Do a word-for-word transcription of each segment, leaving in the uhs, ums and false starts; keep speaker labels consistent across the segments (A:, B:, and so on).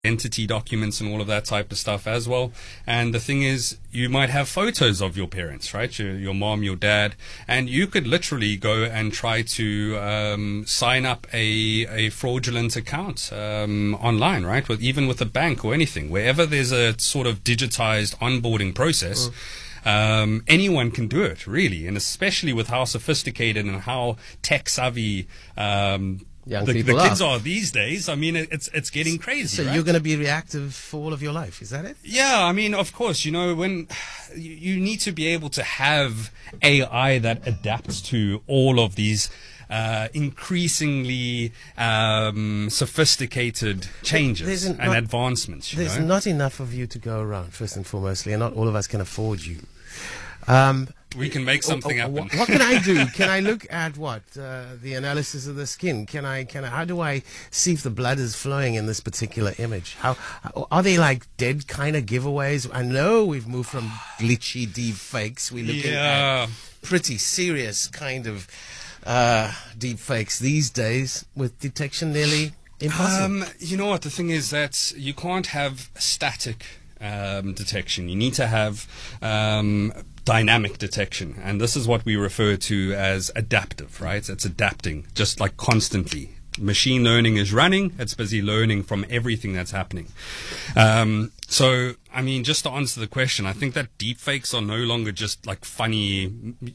A: identity documents and all of that type of stuff as well. And the thing is, you might have photos of your parents, right? Your, your mom, your dad, and you could literally go and try to um, sign up a, a fraudulent account um, online, right? With even with a bank or anything, wherever there's a sort of digitized onboarding process. Mm. Um, anyone can do it, really, and especially with how sophisticated and how tech savvy um,
B: Young
A: the,
B: people
A: the kids
B: are.
A: are these days. I mean, it, it's it's getting crazy.
B: So
A: right?
B: you're going to be reactive for all of your life, is that it?
A: Yeah, I mean, of course, you know, when you, you need to be able to have A I that adapts to all of these uh, increasingly um, sophisticated changes
B: an,
A: and
B: not,
A: advancements. You
B: there's
A: know?
B: not enough of you to go around, first and foremostly, and not all of us can afford you. Um,
A: we can make something
B: oh, oh,
A: happen.
B: What, what can I do? Can I look at what uh, the analysis of the skin? Can I? Can I? How do I see if the blood is flowing in this particular image? How are they like dead kind of giveaways? I know we've moved from glitchy deep fakes. We're looking
A: yeah.
B: at pretty serious kind of uh, deep fakes these days with detection nearly impossible.
A: Um, you know what? The thing is that you can't have static um, detection. You need to have um, dynamic detection, and this is what we refer to as adaptive, right? It's adapting, just like constantly. Machine learning is running, it's busy learning from everything that's happening. Um, so, I mean, just to answer the question, I think that deepfakes are no longer just like funny,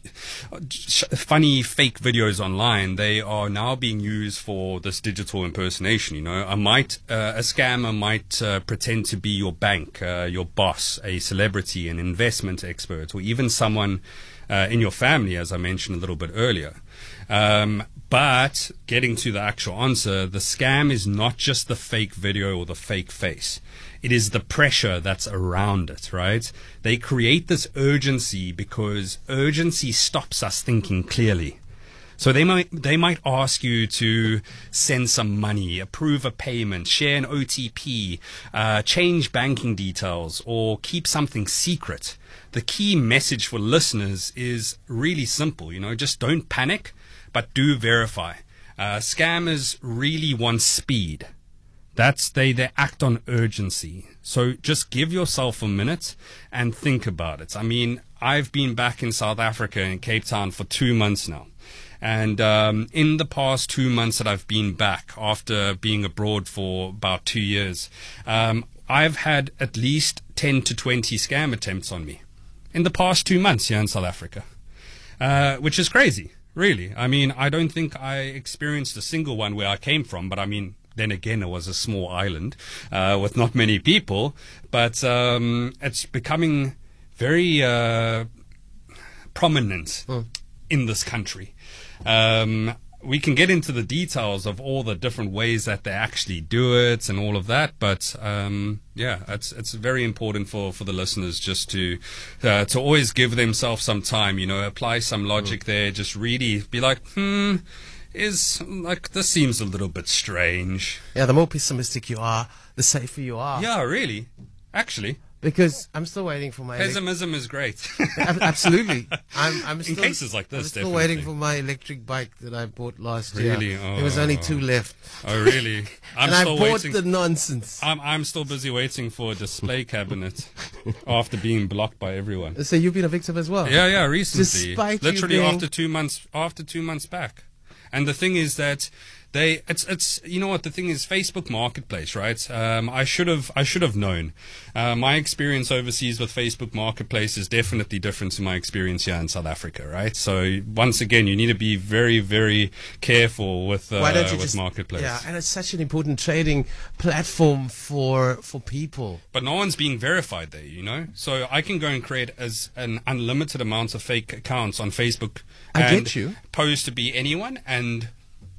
A: funny fake videos online. They are now being used for this digital impersonation. You know, I might, uh, a scammer might uh, pretend to be your bank, uh, your boss, a celebrity, an investment expert, or even someone uh, in your family, as I mentioned a little bit earlier. Um, but getting to the actual answer, the scam is not just the fake video or the fake face. It is the pressure that's around it, right? They create this urgency because urgency stops us thinking clearly. So they might they might ask you to send some money, approve a payment, share an O T P, uh, change banking details, or keep something secret. The key message for listeners is really simple. You know, just don't panic, but do verify. Uh, scammers really want speed. That's they they act on urgency. So just give yourself a minute and think about it. I mean, I've been back in South Africa in Cape Town for two months now. And um, in the past two months that I've been back, after being abroad for about two years, um, I've had at least ten to twenty scam attempts on me in the past two months here in South Africa, uh, which is crazy, really. I mean, I don't think I experienced a single one where I came from, but I mean, then again, it was a small island uh, with not many people, but um, it's becoming very uh, prominent mm. in this country. Um, we can get into the details of all the different ways that they actually do it and all of that, but um, yeah, it's it's very important for, for the listeners just to uh, to always give themselves some time, you know, apply some logic mm. there, just really be like, hmm, is like this seems a little bit strange.
B: Yeah, the more pessimistic you are, the safer you are.
A: Yeah, really, actually.
B: Because I'm still waiting for my...
A: Pessimism is great.
B: Absolutely. I'm, I'm still,
A: in cases like this,
B: I'm still
A: definitely.
B: waiting for my electric bike that I bought last
A: really?
B: year.
A: Oh.
B: There was only two left.
A: Oh, really? I'm
B: and
A: still
B: I bought
A: waiting.
B: the nonsense.
A: I'm, I'm still busy waiting for a display cabinet after being blocked by everyone.
B: So you've been a victim as well?
A: Yeah, yeah, recently.
B: Despite
A: Literally
B: you being...
A: after two months, after two months back. And the thing is that they, it's, it's, you know what, the thing is Facebook Marketplace, right? Um, I should have, I should have known. Uh, my experience overseas with Facebook Marketplace is definitely different to my experience here in South Africa, right? So once again, you need to be very, very careful with, uh,
B: Why don't you
A: with
B: just,
A: Marketplace.
B: Yeah, and it's such an important trading platform for, for people.
A: But no one's being verified there, you know? So I can go and create as an unlimited amount of fake accounts on Facebook.
B: I
A: and
B: get you.
A: Pose to be anyone and...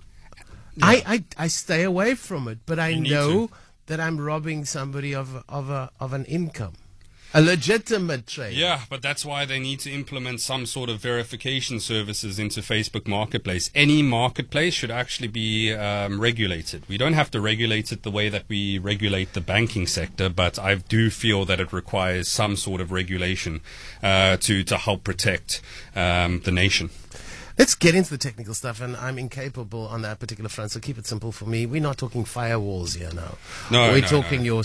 B: Yeah. I, I, I stay away from it, but I
A: You need
B: know
A: to.
B: that I'm robbing somebody of of a of an income, a legitimate trade.
A: Yeah, but that's why they need to implement some sort of verification services into Facebook Marketplace. Any marketplace should actually be um, regulated. We don't have to regulate it the way that we regulate the banking sector, but I do feel that it requires some sort of regulation uh, to to help protect um, the nation.
B: Let's get into the technical stuff, and I'm incapable on that particular front, so keep it simple for me. We're not talking firewalls here now.
A: No,
B: We're
A: no,
B: talking
A: no.
B: your